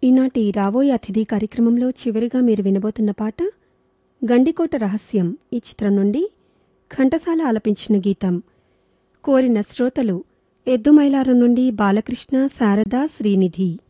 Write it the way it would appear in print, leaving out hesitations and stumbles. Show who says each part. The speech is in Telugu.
Speaker 1: ఈనాటి రాబోయే అతిథి కార్యక్రమంలో చివరిగా మీరు వినబోతున్న పాట గండికోట రహస్యం ఈ చిత్రం నుండి ఘంటసాల ఆలపించిన గీతం. కోరిన శ్రోతలు ఎద్దుమైలారం నుండి బాలకృష్ణ, శారద, శ్రీనిధి.